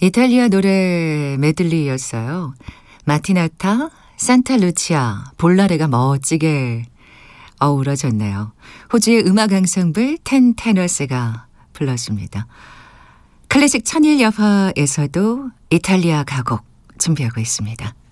이탈리아 노래 메들리였어요. 마티나타, 산타루치아, 볼라레가 멋지게 어우러졌네요. 호주의 음악 앙상블 텐 테너스가 불렀습니다. 클래식 천일여화에서도 이탈리아 가곡 준비하고 있습니다.